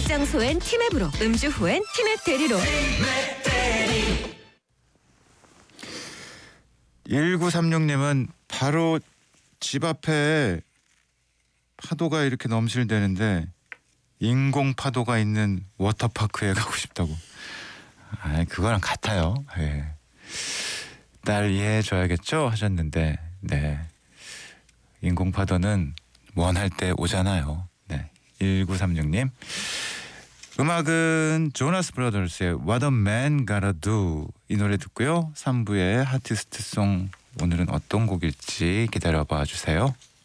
장소엔 티맵으로, 음주 후엔 티맵 대리로. 1936님은 바로 집 앞에 파도가 이렇게 넘실대는데 인공 파도가 있는 워터파크에 가고 싶다고. 그거랑 같아요. 예. 날 이해해줘야겠죠 하셨는데, 네, 인공 파도는 원할 때 오잖아요. 네, 1936님. 음악은 조나스 브라더스의 What a Man Gotta Do 이 노래 듣고요. 3부의 아티스트송 오늘은 어떤 곡일지 기다려봐 주세요.